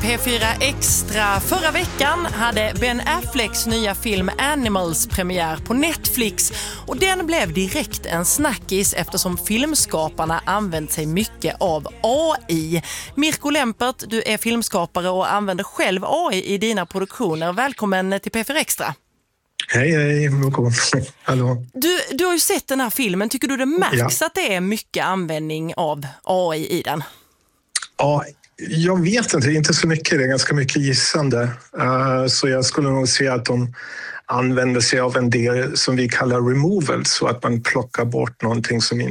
P4 Extra. Förra veckan hade Ben Afflecks nya film Animals premiär på Netflix och den blev direkt en snackis eftersom filmskaparna använt sig mycket av AI. Mirko Lempert, du är filmskapare och använder själv AI i dina produktioner. Välkommen till P4 Extra. Hej, Mirko. Hallå. Du har ju sett den här filmen. Tycker du det märks att det är mycket användning av AI i den? Ja, jag vet inte så mycket. Det är ganska mycket gissande. Så jag skulle nog säga att de använder sig av en del som vi kallar removal, så att man plockar bort någonting som